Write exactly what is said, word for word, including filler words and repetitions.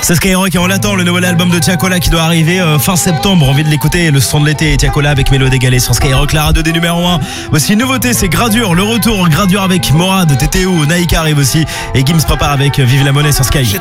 C'est Skyrock et on l'attend, le nouvel album de Tiakola qui doit arriver euh, fin septembre. Envie de l'écouter, le son de l'été. Tiakola avec Mélodie Gallet sur Skyrock, la radio des numéro un. Aussi une nouveauté, c'est Gradure, le retour. Gradure avec Morad, T T O, Naïka arrive aussi. Et Gims prépare avec Vive la Monnaie sur Sky.